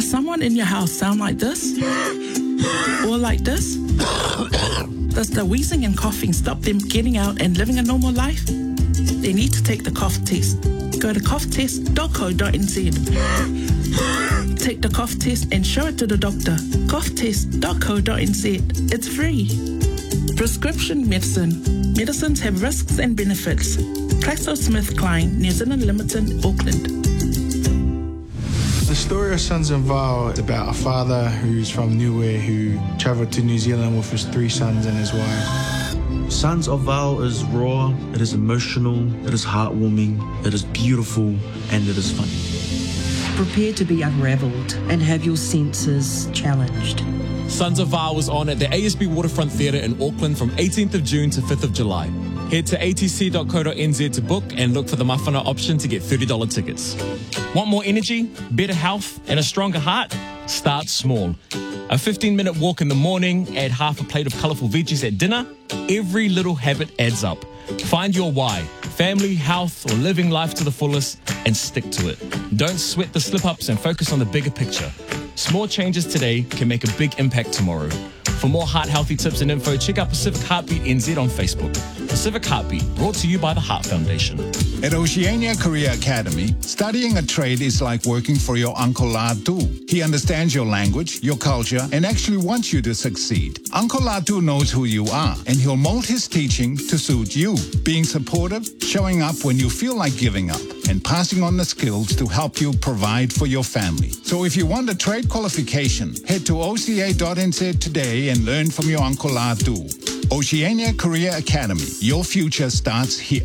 Does someone in your house sound like this? Or like this? Does the wheezing and coughing stop them getting out and living a normal life? They need to take the cough test. Go to coughtest.co.nz. Take the cough test and show it to the doctor. coughtest.co.nz. It's free. Prescription medicine. Medicines have risks and benefits. GlaxoSmithKline, New Zealand Limited, Auckland. The story of Sons of Val is about a father who's from Niue who travelled to New Zealand with his 3 sons and his wife. Sons of Val is raw, it is emotional, it is heartwarming, it is beautiful, and it is funny. Prepare to be unravelled and have your senses challenged. Sons of Val was on at the ASB Waterfront Theatre in Auckland from 18th of June to 5th of July. Head to atc.co.nz to book and look for the mawhana option to get $30 tickets. Want more energy, better health, and a stronger heart? Start small. A 15-minute walk in the morning, add half a plate of colourful veggies at dinner. Every little habit adds up. Find your why, family, health, or living life to the fullest, and stick to it. Don't sweat the slip-ups and focus on the bigger picture. Small changes today can make a big impact tomorrow. For more heart-healthy tips and info, check out Pacific Heartbeat NZ on Facebook. Pacific Heartbeat, brought to you by the Heart Foundation. At Oceania Career Academy, studying a trade is like working for your Uncle Latu. He understands your language, your culture, and actually wants you to succeed. Uncle Latu knows who you are, and he'll mold his teaching to suit you, being supportive, showing up when you feel like giving up, and passing on the skills to help you provide for your family. So if you want a trade qualification, head to oca.nz today and learn from your Uncle Latu. Oceania Career Academy. Your future starts here.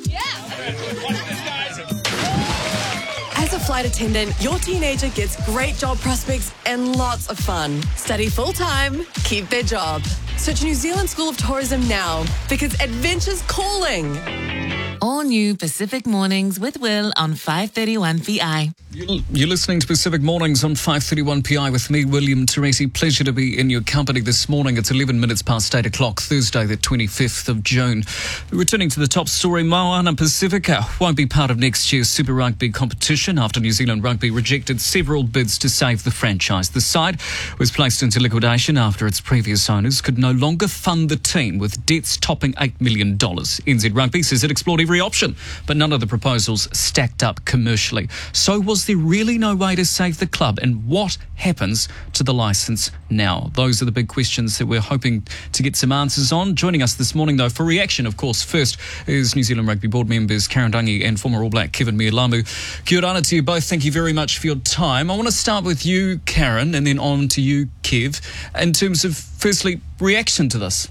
As a flight attendant, your teenager gets great job prospects and lots of fun. Study full-time, keep their job. Search New Zealand School of Tourism now, because adventure's calling. All new Pacific Mornings with Will on 531 PI. You're listening to Pacific Mornings on 531 PI with me, William Teresi. Pleasure to be in your company this morning. It's 11 minutes past 8 o'clock, Thursday, the 25th of June. Returning to the top story, Moana Pacifica won't be part of next year's Super Rugby competition after New Zealand Rugby rejected several bids to save the franchise. The side was placed into liquidation after its previous owners could no longer fund the team, with debts topping $8 million. NZ Rugby says it explored every option, but none of the proposals stacked up commercially. So was there really no way to save the club? And what happens to the licence now? Those are the big questions that we're hoping to get some answers on. Joining us this morning, though, for reaction, of course, first is New Zealand Rugby board members Karen Dungy and former All Black Kevin Mialamu. Kia ora to you both. Thank you very much for your time. I want to start with you, Karen, and then on to you, Kev, in terms of, firstly, reaction to this.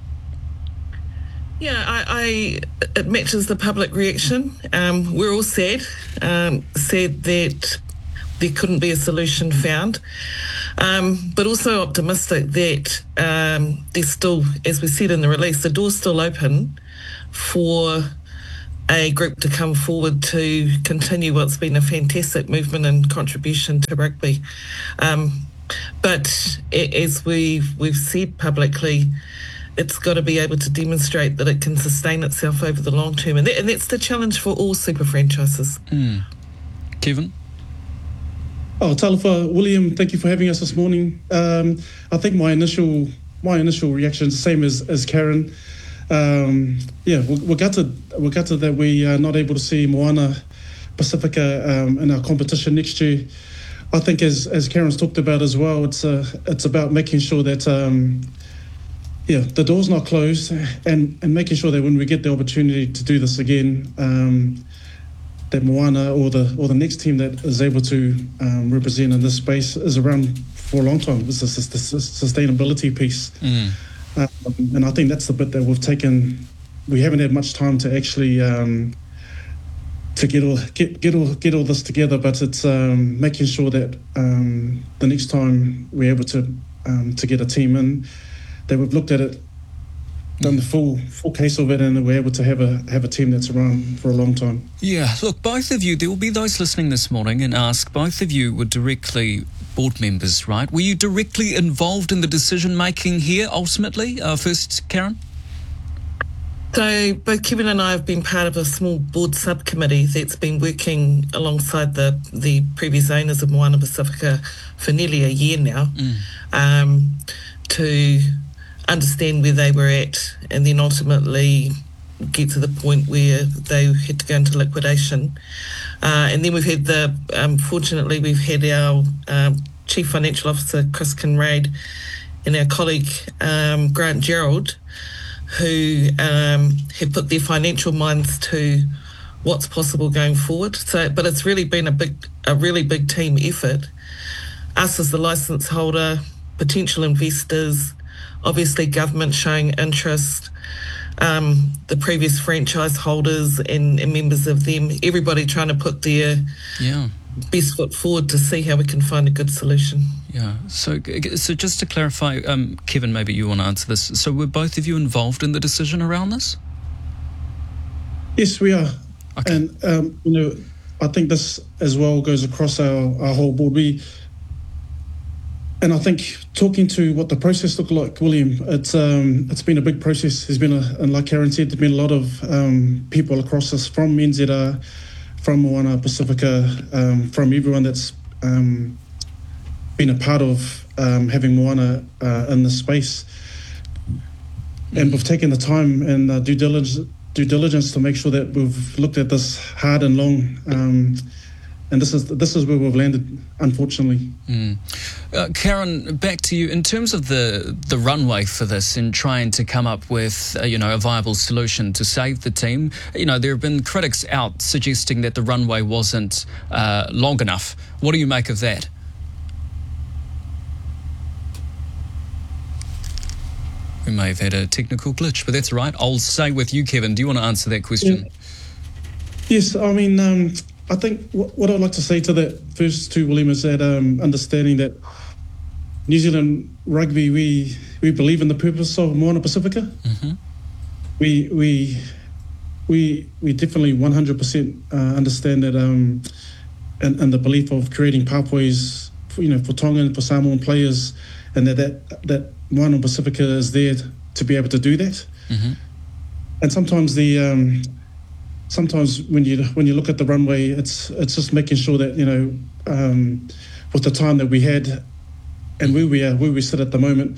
Yeah, it matches the public reaction. We're all sad that there couldn't be a solution found, but also optimistic that there's still, as we said in the release, the door's still open for a group to come forward to continue what's been a fantastic movement and contribution to rugby. But as we've said publicly, it's got to be able to demonstrate that it can sustain itself over the long term. And that's the challenge for all super franchises. Kevin? Oh, talofa, William, thank you for having us this morning. I think my initial reaction is the same as Karen. We're gutted that we are not able to see Moana Pacifica in our competition next year. I think as Karen's talked about as well, it's about making sure that the door's not closed, and making sure that when we get the opportunity to do this again, that Moana or the next team that is able to represent in this space is around for a long time. This is the sustainability piece, and I think that's the bit that we've taken. We haven't had much time to actually to get all this together, but it's making sure that the next time we're able to get a team in, that we've looked at it, done the full case of it, and we're able to have a team that's around for a long time. Yeah, look, both of you, there will be those listening this morning and ask, both of you were directly board members, right? Were you directly involved in the decision-making here, ultimately? First, Karen? So both Kevin and I have been part of a small board subcommittee that's been working alongside the previous owners of Moana Pacifica for nearly a year now, to understand where they were at and then ultimately get to the point where they had to go into liquidation. And then we've had fortunately we've had our Chief Financial Officer, Chris Kinraid, and our colleague, Grant Gerald, who have put their financial minds to what's possible going forward. But it's really been a really big team effort. Us as the licence holder, potential investors, obviously government showing interest, the previous franchise holders and members of them, everybody trying to put their best foot forward to see how we can find a good solution. Yeah. So just to clarify, Kevin, maybe you want to answer this. So were both of you involved in the decision around this? Yes, we are. Okay. And, I think this as well goes across our whole board. And I think talking to what the process looked like, William, it's been a big process. There's been and like Karen said, there's been a lot of people across us from NZR, from Moana Pacifica, from everyone that's been a part of having Moana in this space. And we've taken the time and due diligence to make sure that we've looked at this hard and long. And this is where we've landed, unfortunately. Karen, back to you. In terms of the runway for this and trying to come up with a viable solution to save the team, there have been critics out suggesting that the runway wasn't long enough. What do you make of that? We may have had a technical glitch, but that's right. I'll stay with you, Kevin. Do you want to answer that question? Yes, I mean, I think what I'd like to say to that first to William is that understanding that New Zealand rugby, we believe in the purpose of Moana Pacifica. Mm-hmm. We definitely 100% understand that and the belief of creating pathways for Tongan and for Samoan players, and that Moana Pacifica is there to be able to do that. Mm-hmm. And sometimes sometimes when you look at the runway, it's just making sure that with the time that we had and where we sit at the moment,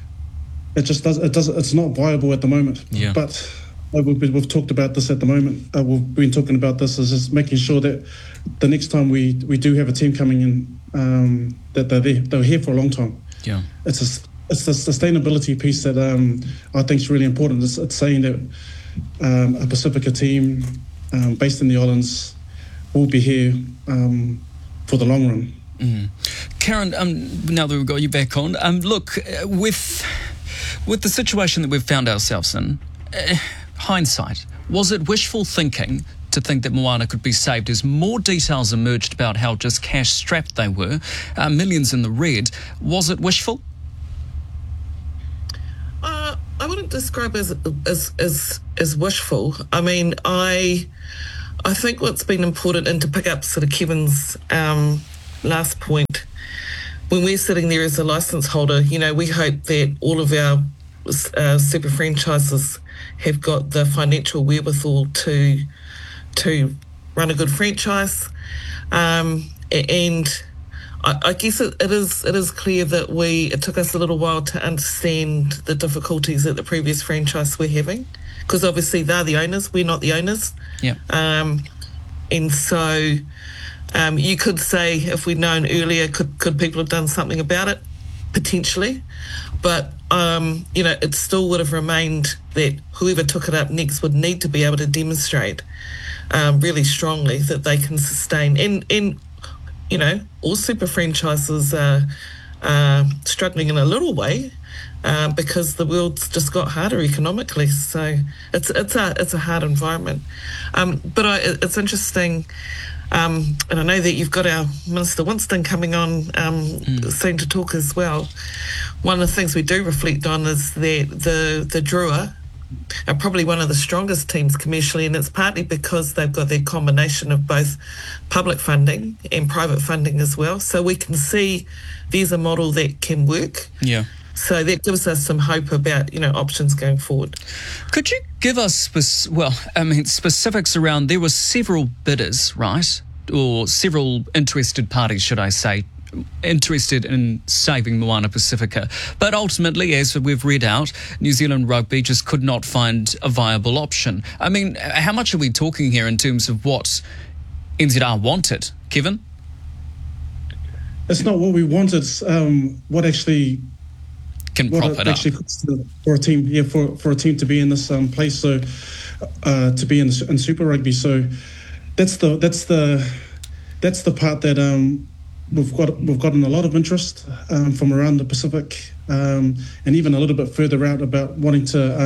it's not viable at the moment. Yeah. But we've talked about this at the moment. We've been talking about this as just making sure that the next time we do have a team coming in, that they're here for a long time. Yeah. It's the sustainability piece that I think is really important. It's saying that a Pacifica team based in the islands will be here for the long run. Karen, now that we've got you back on, look, with the situation that we've found ourselves in, hindsight, was it wishful thinking to think that Moana could be saved as more details emerged about how just cash-strapped they were, millions in the red? Was it wishful? I wouldn't describe as wishful. I mean, I think what's been important, and to pick up sort of Kevin's last point, when we're sitting there as a licence holder, we hope that all of our super franchises have got the financial wherewithal to run a good franchise, and I guess it is clear that it took us a little while to understand the difficulties that the previous franchise were having, because obviously they're the owners, we're not the owners. Yeah. And so you could say, if we'd known earlier, could people have done something about it? Potentially. But, it still would have remained that whoever took it up next would need to be able to demonstrate really strongly that they can sustain. And all super franchises are struggling in a little way because the world's just got harder economically. So it's a hard environment. But it's interesting, and I know that you've got our Minister Winston coming on soon to talk as well. One of the things we do reflect on is that the Drua are probably one of the strongest teams commercially, and it's partly because they've got their combination of both public funding and private funding as well. So we can see there's a model that can work. Yeah. So that gives us some hope about, options going forward. Could you give us, specifics around, there were several bidders, right? Or several interested parties, should I say, interested in saving Moana Pacifica. But ultimately, as we've read out, New Zealand Rugby just could not find a viable option. I mean, how much are we talking here in terms of what NZR wanted? Kevin? It's not what we wanted, it's what actually can prop it up for a team. For a team to be in this place, so to be in Super Rugby. So that's the part that we've gotten a lot of interest from around the Pacific, and even a little bit further out about wanting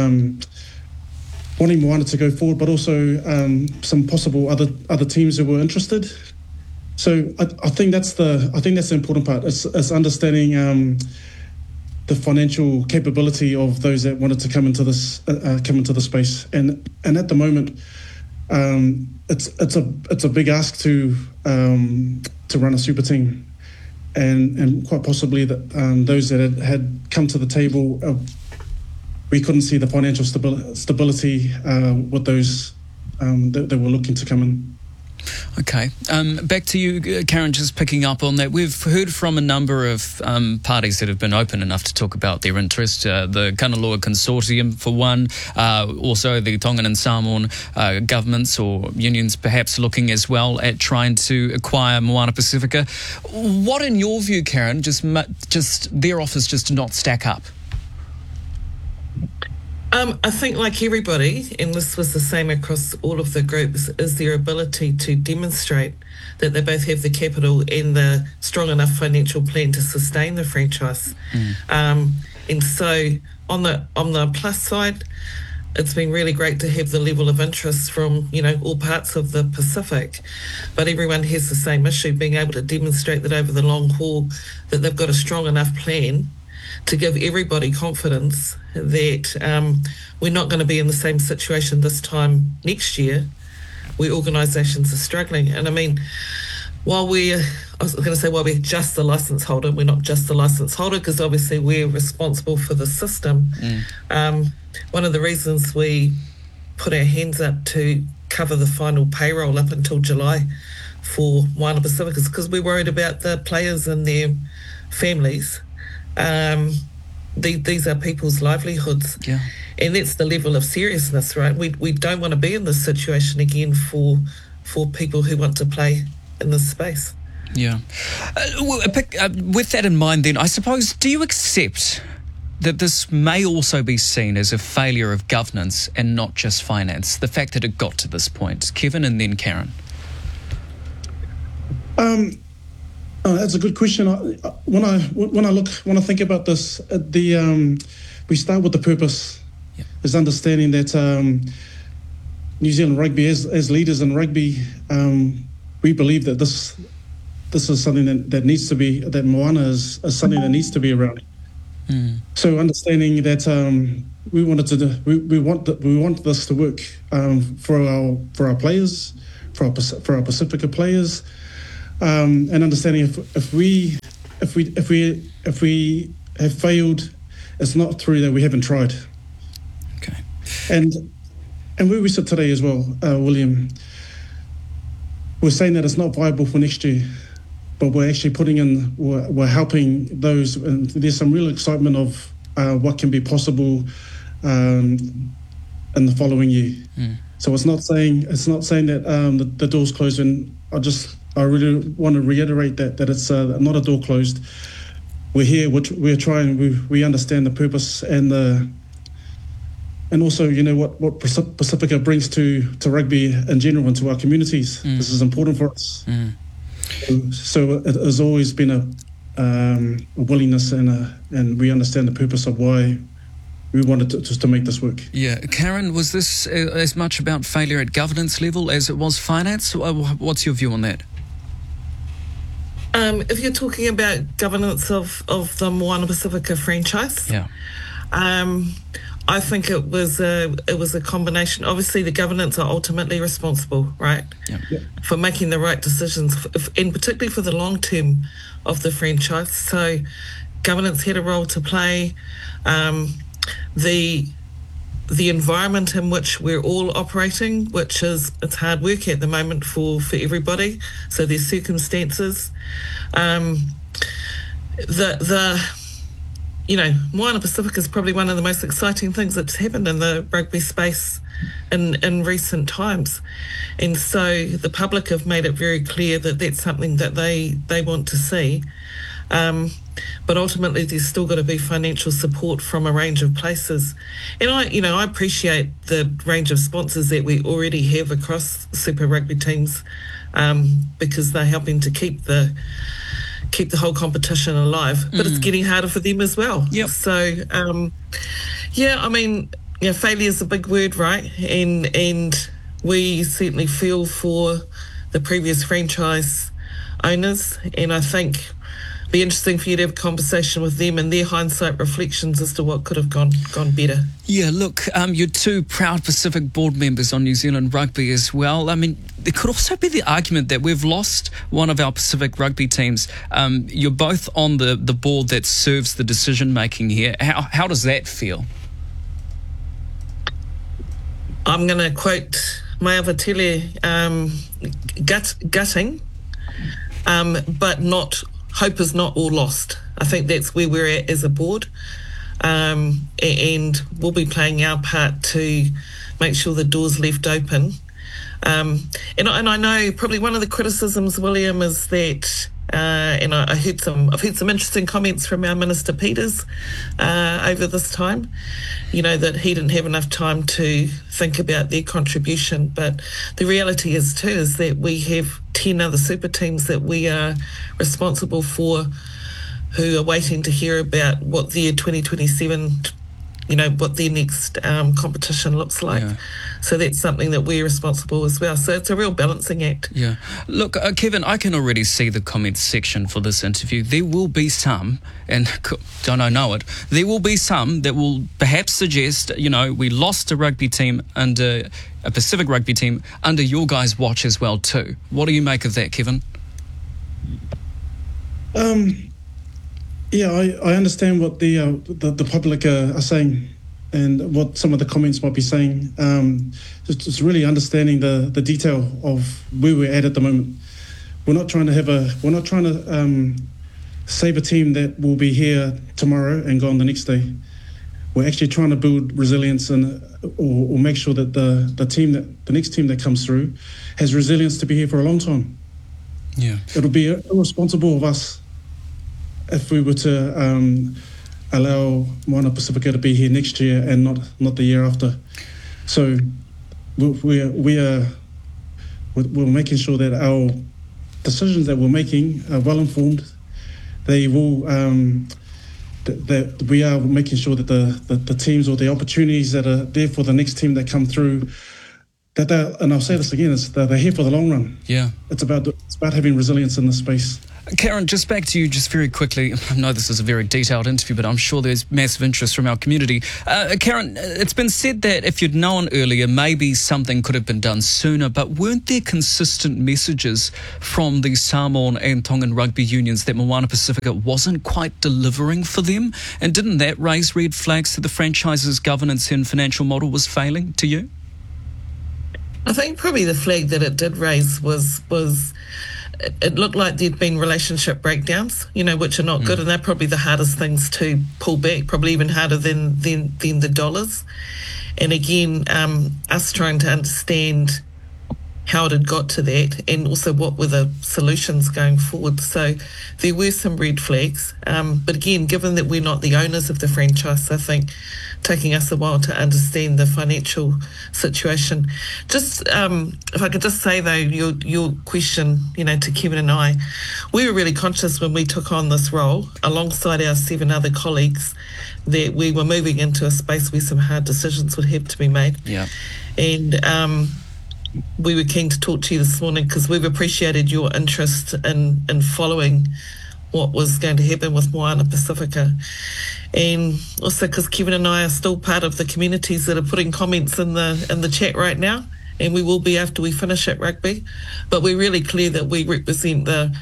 Moana to go forward, but also some possible other teams who were interested. So I think that's the important part. It's understanding the financial capability of those that wanted to come into the space, and at the moment, it's a big ask to run a super team, and quite possibly that those that had come to the table, we couldn't see the financial stability with those that were looking to come in. Okay. Back to you, Karen, just picking up on that. We've heard from a number of parties that have been open enough to talk about their interest. The Kanaloa Consortium, for one, also the Tongan and Samoan governments or unions perhaps looking as well at trying to acquire Moana Pacifica. What, in your view, Karen, just their offers just do not stack up? I think, like everybody, and this was the same across all of the groups, is their ability to demonstrate that they both have the capital and the strong enough financial plan to sustain the franchise. And so, on the plus side, it's been really great to have the level of interest from all parts of the Pacific, but everyone has the same issue, being able to demonstrate that over the long haul that they've got a strong enough plan to give everybody confidence that we're not going to be in the same situation this time next year where organisations are struggling. And I mean, while we're just the licence holder, we're not just the licence holder because obviously we're responsible for the system. One of the reasons we put our hands up to cover the final payroll up until July for Moana Pacifica is because we're worried about the players and their families. These are people's livelihoods, and that's the level of seriousness, right? We don't want to be in this situation again for people who want to play in this space. Yeah. With that in mind, then, I suppose, do you accept that this may also be seen as a failure of governance and not just finance? The fact that it got to this point, Kevin, and then Karen. That's a good question. When I think about this, we start with the purpose. Is understanding that New Zealand Rugby, as leaders in rugby, we believe that this is something that needs to be, that Moana is something that needs to be around. So understanding that we want this to work for our players, for our Pacifica players. And understanding if we have failed, it's not through that we haven't tried. Okay. And where we sit today as well, William, we're saying that it's not viable for next year, but we're actually we're helping those, and there's some real excitement of what can be possible in the following year. So it's not saying that the door's closed, and I really want to reiterate that it's not a door closed. We're here. We're trying. We understand the purpose and also what Pacifica brings to rugby in general and to our communities. This is important for us. So it has always been a willingness and we understand the purpose of why we wanted to make this work. Yeah, Karen, was this as much about failure at governance level as it was finance? What's your view on that? If you're talking about governance of the Moana Pacifica franchise, I think it was a combination. Obviously, the governance are ultimately responsible, right, for making the right decisions, and particularly for the long term of the franchise. So, governance had a role to play. The environment in which we're all operating, which is, it's hard work at the moment for everybody. So there's circumstances. Moana Pacifica is probably one of the most exciting things that's happened in the rugby space in recent times. And so the public have made it very clear that that's something that they want to see. But ultimately, there's still got to be financial support from a range of places. And I appreciate the range of sponsors that we already have across Super Rugby teams, because they're helping to keep the whole competition alive. But it's getting harder for them as well. Yep. So, failure is a big word, right? And we certainly feel for the previous franchise owners, and I think it'd be interesting for you to have a conversation with them and their hindsight reflections as to what could have gone better. Yeah, look, you're two proud Pacific board members on New Zealand Rugby as well. I mean, there could also be the argument that we've lost one of our Pacific rugby teams. You're both on the board that serves the decision-making here. How does that feel? I'm going to quote Maiavatele, gutting, but not... Hope is not all lost. I think that's where we're at as a board, and we'll be playing our part to make sure the door's left open. And I know probably one of the criticisms, William, is that, and I've heard some interesting comments from our Minister Peters over this time, that he didn't have enough time to think about their contribution. But the reality is that we have 10 other super teams that we are responsible for, who are waiting to hear about what their 2027, what their next competition looks like. Yeah. So that's something that we're responsible as well. So it's a real balancing act. Yeah. Look, Kevin, I can already see the comments section for this interview. There will be some, and don't I know it, there will be some that will perhaps suggest, we lost a rugby team under a Pacific rugby team under your guys' watch as well too. What do you make of that, Kevin? Yeah, I understand what the public are saying and what some of the comments might be saying. Just really understanding the detail of where we're at the moment. We're not trying to save a team that will be here tomorrow and gone the next day. We're actually trying to build resilience or make sure that the next team that comes through has resilience to be here for a long time. Yeah, it'll be irresponsible of us if we were to allow Moana Pacifica to be here next year and not the year after. So we're making sure that our decisions that we're making are well informed. They will that we are making sure that the teams or the opportunities that are there for the next team that come through, that and I'll say this again, they're here for the long run. Yeah, it's about having resilience in this space. Karen, just back to you just very quickly. I know this is a very detailed interview, but I'm sure there's massive interest from our community. Karen, it's been said that if you'd known earlier, maybe something could have been done sooner, but weren't there consistent messages from the Samoan and Tongan rugby unions that Moana Pacifica wasn't quite delivering for them? And didn't that raise red flags that the franchise's governance and financial model was failing to you? I think probably the flag that it did raise was it looked like there'd been relationship breakdowns, which are not good, and they're probably the hardest things to pull back, probably even harder than the dollars. And again, us trying to understand how it had got to that, and also what were the solutions going forward. So there were some red flags. But again, given that we're not the owners of the franchise, I think taking us a while to understand the financial situation. Just if I could just say though, your question, to Kevin and I, we were really conscious when we took on this role alongside our 7 other colleagues that we were moving into a space where some hard decisions would have to be made. Yeah. And we were keen to talk to you this morning because we've appreciated your interest in following what was going to happen with Moana Pacifica, and also because Kevin and I are still part of the communities that are putting comments in the chat right now, and we will be after we finish at rugby. But we're really clear that we represent the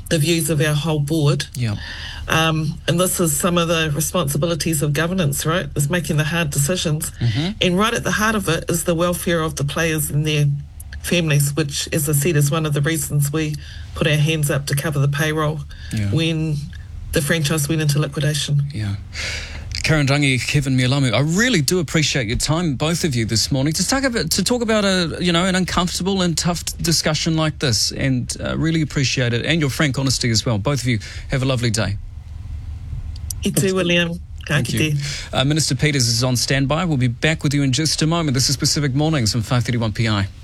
the views of our whole board. Yeah. And this is some of the responsibilities of governance, right? Is making the hard decisions. And right at the heart of it is the welfare of the players and their families, which, as I said, is one of the reasons we put our hands up to cover the payroll when the franchise went into liquidation. Yeah. Karen Rangi, Kevin Mialamu, I really do appreciate your time, both of you, this morning, to talk about an uncomfortable and tough discussion like this, and really appreciate it, and your frank honesty as well. Both of you, have a lovely day. You too, William. Thank you. Minister Peters is on standby. We'll be back with you in just a moment. This is Pacific Mornings on 531 PI.